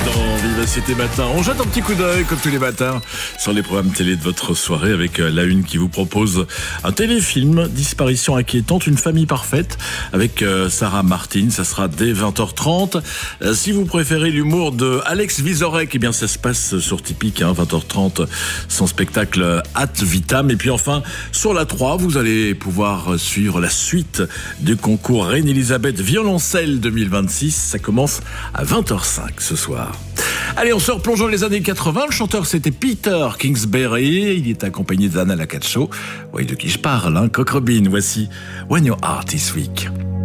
Dans Vivacité Matin, on jette un petit coup d'œil comme tous les matins sur les programmes télé de votre soirée avec la une qui vous propose un téléfilm, Disparition inquiétante, une famille parfaite avec Sarah Martin. Ça sera dès 20h30. Si vous préférez l'humour de Alex Vizorek, eh bien ça se passe sur Typique, 20h30, son spectacle Ad Vitam. Et puis enfin, sur la 3, vous allez pouvoir suivre la suite du concours Reine-Elisabeth Violoncelle 2026. Ça commence à 20h05 ce soir. Allez, on se replonge dans les années 80. Le chanteur, c'était Peter Kingsbury. Il est accompagné d'Anna Lacacho. Vous voyez de qui je parle, hein, Coq Robin. Voici When Your Heart Is Weak.